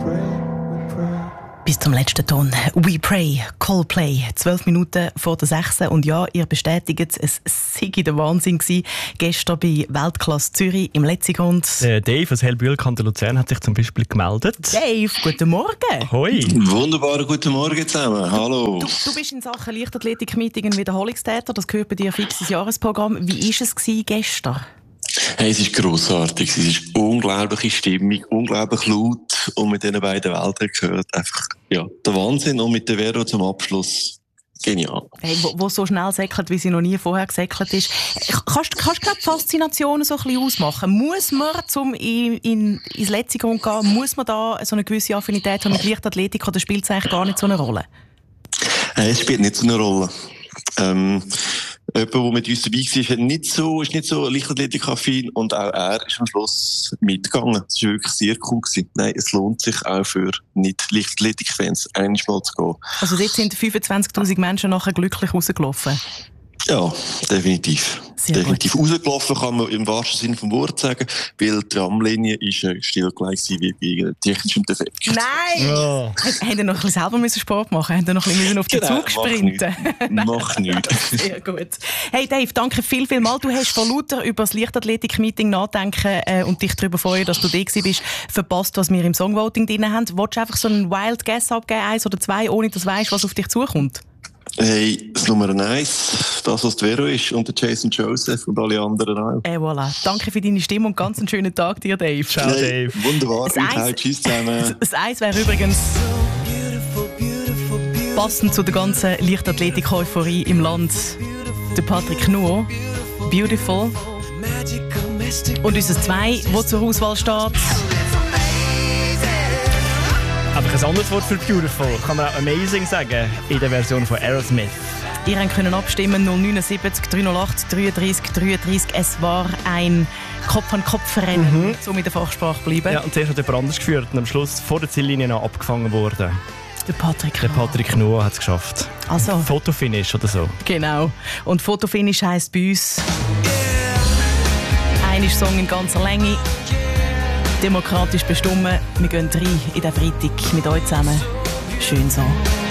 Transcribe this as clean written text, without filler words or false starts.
Bis zum letzten Ton. We Pray, Coldplay, 12 Minuten vor der 6. Und ja, ihr bestätigt es sei der Wahnsinn gewesen. Gestern bei Weltklasse Zürich im Letzigrund. Dave aus Hellbühl-Kanton Luzern hat sich zum Beispiel gemeldet. Dave, guten Morgen. Hoi. Wunderbaren guten Morgen zusammen. Hallo. Du bist in Sachen Leichtathletik-Meeting ein Wiederholungstäter. Das gehört bei dir fix ins Jahresprogramm. Wie war es gestern? Hey, es ist grossartig. Es ist unglaubliche Stimmung, unglaublich laut. Und mit diesen beiden Welten gehört einfach, ja, der Wahnsinn. Und mit der Vero zum Abschluss genial. Hey, wo so schnell säckelt, wie sie noch nie vorher gesäckelt ist. Kannst du die Faszination so ein bisschen ausmachen? Muss man, um ins Letzigrund zu gehen, muss man da so eine gewisse Affinität haben mit Leichtathletik, oder spielt es eigentlich gar nicht so eine Rolle? Hey, es spielt nicht so eine Rolle. Jemand, der mit uns dabei war, ist nicht so Leichtathletik-affin, und auch er ist am Schluss mitgegangen. Es war wirklich sehr cool gewesen. Nein, es lohnt sich auch für Nicht-Leichtathletik-Fans, einmal zu gehen. Also dort sind 25'000 Menschen nachher glücklich rausgelaufen? Ja, definitiv. Sehr definitiv. gut. Rausgelaufen kann man im wahrsten Sinne vom Wort sagen, weil die Tramlinie ist stillgelegt wie wegen technischem Defekt. Nein! Oh. Haben ihr noch ein bisschen selber Sport machen? Haben ihr noch ein bisschen auf den Zug sprinten? Mach nichts. Sehr gut. Hey Dave, danke viel mal. Du hast von lauter über das Leichtathletik-Meeting nachdenken und dich darüber freuen, dass du da bist, verpasst, was wir im Songvoting drin haben. Wolltest du einfach so einen Wild Guess abgeben, 1 oder 2, ohne dass du weißt, was auf dich zukommt? Hey, das Nummer 1, das, was die Vero ist, und der Jason Joseph und alle anderen auch. Voilà. Danke für deine Stimme und ganz einen schönen Tag dir, Dave. Ciao, Dave. Wunderbar. Tschüss zusammen. Das Eis wäre übrigens passend zu der ganzen Leichtathletik-Euphorie im Land. Der Patrick Nuo, Beautiful. Und unser 2, das zur Auswahl steht. Einfach ein anderes Wort für beautiful. Kann man auch amazing sagen in der Version von Aerosmith. Ihr könnt abstimmen 079 308 33 33. Es war ein Kopf-an-Kopf-Rennen, so mit der Fachsprache bleiben. Ja, und zuerst hat jemand anders geführt und am Schluss vor der Ziellinie noch abgefangen worden. Der Patrick Nuo hat es geschafft. Also, Fotofinish oder so. Genau. Und Fotofinish heisst bei uns ein Song in ganzer Länge. Demokratisch bestimmen. Wir gehen rein in den Freitag mit euch zusammen. Schön so.